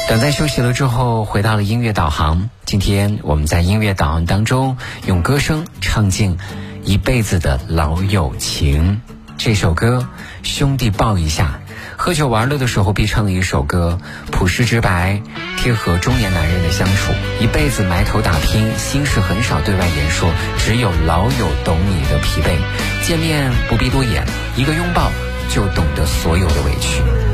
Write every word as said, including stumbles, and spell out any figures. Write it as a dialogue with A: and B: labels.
A: 短暂休息了之后，回到了音乐导航。今天我们在音乐导航当中，用歌声唱尽一辈子的老友情。这首歌兄弟抱一下，喝酒玩乐的时候必唱的一首歌，朴实直白，贴合中年男人的相处。一辈子埋头打拼，心事很少对外言说，只有老友懂你的疲惫。见面不必多言，一个拥抱就懂得所有的委屈。